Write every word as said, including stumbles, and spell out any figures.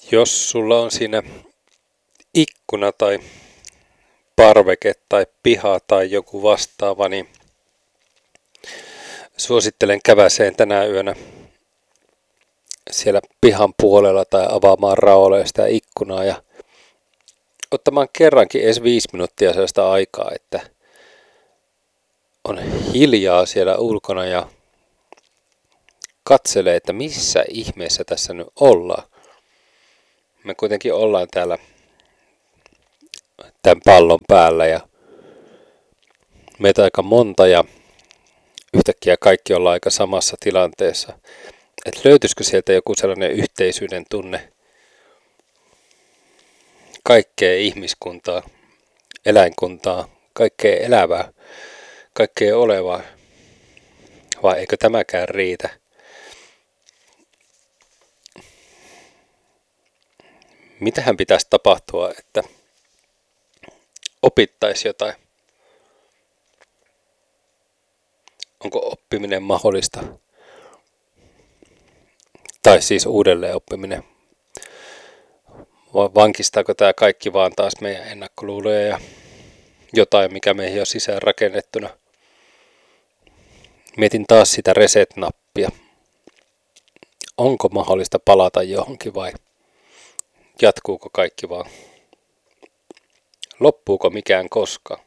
Jos sulla on siinä ikkuna tai parveke tai piha tai joku vastaava, niin suosittelen käväseen tänä yönä siellä pihan puolella tai avaamaan raoleen sitä ikkunaa ja ottamaan kerrankin edes viisi minuuttia sellaista aikaa, että on hiljaa siellä ulkona ja katselee, että missä ihmeessä tässä nyt ollaan. Me kuitenkin ollaan täällä tämän pallon päällä ja meitä aika monta ja yhtäkkiä kaikki ollaan aika samassa tilanteessa. Että löytyisikö sieltä joku sellainen yhteisyyden tunne kaikkea ihmiskuntaa, eläinkuntaa, kaikkea elävää, kaikkea olevaa, vai eikö tämäkään riitä? Mitähän pitäisi tapahtua, että opittaisi jotain? Onko oppiminen mahdollista? Tai siis uudelleen oppiminen. Vankistaako tämä kaikki vaan taas meidän ennakkoluuloja ja jotain, mikä meihin on sisään rakennettuna? Mietin taas sitä reset-nappia. Onko mahdollista palata johonkin vai jatkuuko kaikki vaan? Loppuuko mikään koskaan?